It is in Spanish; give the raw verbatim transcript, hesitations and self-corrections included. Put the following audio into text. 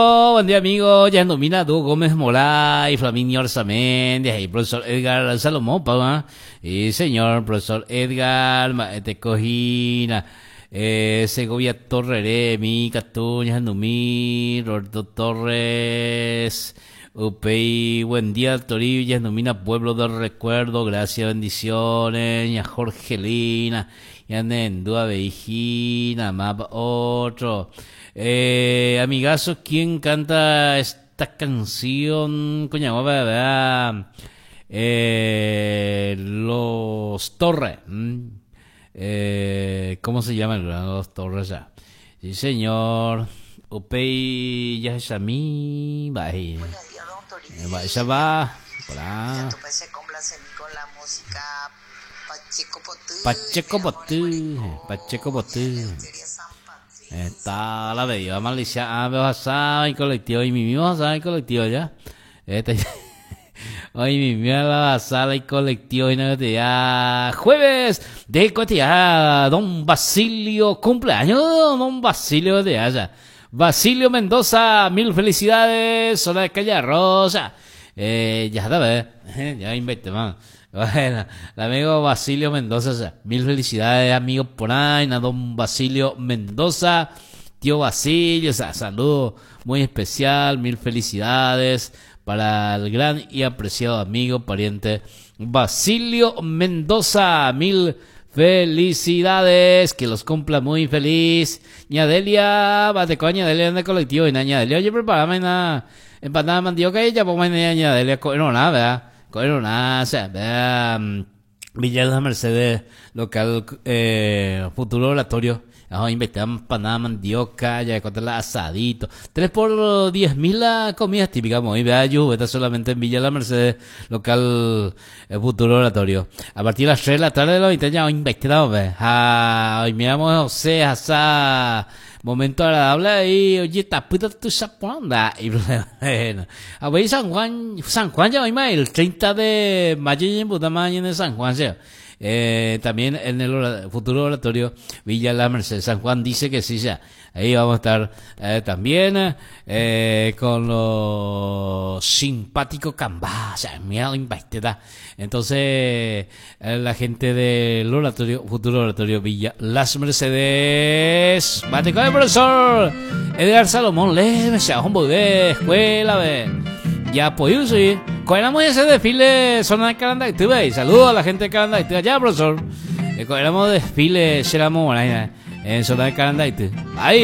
Oh, buen día, amigo. Ya nomina tú Gómez Morá y Flaminio Arzamendi, y profesor Edgar Salomón, pa, y señor profesor Edgar Maete Cojina, eh, Segovia Torreremi, Catuña, Numí, Roberto Torres, Upey, buen día, Toribia, nomina Pueblo del Recuerdo, gracias, bendiciones, ya Jorgelina, ya Nendúa Beijina, mapa otro. Eh, amigazo, ¿quién canta esta canción? Coño, ¿verdad? Eh, Los Torres. ¿Mm? Eh, ¿Cómo se llama el Los Torres ya? Sí, señor. Upey, ya es a mí. Bye. Bye, ya va. Hola. Pacheco Potú. Pacheco Potú. Está la bella malicia, ah, veo asado en colectivo, y mi mismo asado en colectivo ya. Este, hoy mi mismo la sala y colectivo y no te ya. Jueves de cotidiana, don Basilio, cumpleaños, don Basilio de allá. Basilio Mendoza, mil felicidades, zona de Calle Rosa. Eh, ya sabes, ya invité, man. Bueno, el amigo Basilio Mendoza, o sea, mil felicidades, amigo por ahí, a don Basilio Mendoza, tío Basilio, o sea, saludo muy especial, mil felicidades para el gran y apreciado amigo, pariente Basilio Mendoza, mil felicidades, que los cumpla muy feliz. Ñadelia, bate con Ñadelia en el colectivo, y Ñadelia, oye, prepárame una empanada de mandioca y ya pongo en Ñadelia, no, nada, ¿verdad? Corona, o sea, um, Villa de la Mercedes, local, eh, futuro oratorio. Vamos a invitar empanada, mandioca, ya contar la asadito. Tres por diez mil la comida típica, muy vea yo, está solamente en Villa de la Mercedes, local, eh, futuro oratorio. A partir de las tres de la tarde, lo ya invitamos, ve. Ah, hoy miramos a José, a momento agradable y oye, tapita tu chaponda. Y bueno, a ver, San Juan, San Juan ya hoy más, el treinta de mayo en Budamán en San Juan, ¿sí? Eh, también en el futuro oratorio Villa La Merced. San Juan dice que sí, ya. Ahí vamos a estar eh, también eh, con los simpáticos Cambá, o sea, miedo impactada. Entonces, eh, la gente del oratorio, futuro oratorio Villa Las Mercedes. Mate con el profesor Edgar Salomón, le me sea un de escuela, ve. Ya pues sí, cogeramos ese desfile zona de Carandaitú, y saludos a la gente de Carandaitú, ya profesor, cogeramos desfile, seramos en zona de Carandaitú, ahí.